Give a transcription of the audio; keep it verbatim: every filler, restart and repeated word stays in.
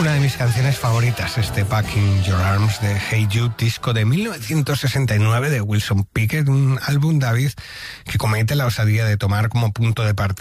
Una de mis canciones favoritas, este Back in Your Arms de Hey Jude, disco de mil novecientos sesenta y nueve de Wilson Pickett, un álbum, David, que comete la osadía de tomar como punto de partida